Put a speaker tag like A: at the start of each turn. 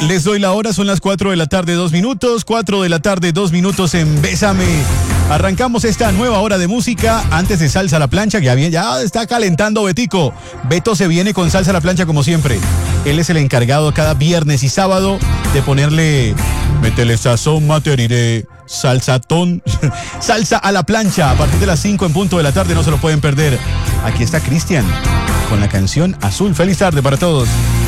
A: Les doy la hora, son las 4 de la tarde, 2 minutos. 4 de la tarde, 2 minutos en Bésame. Arrancamos esta nueva hora de música antes de Salsa a la Plancha, que ya está calentando Betico. Beto se viene con Salsa a la Plancha como siempre. Él es el encargado cada viernes y sábado de ponerle, métele sazón, materiré, salsatón, salsa a la plancha. A partir de las 5 en punto de la tarde, no se lo pueden perder. Aquí está Cristian con la canción Azul. Feliz tarde para todos.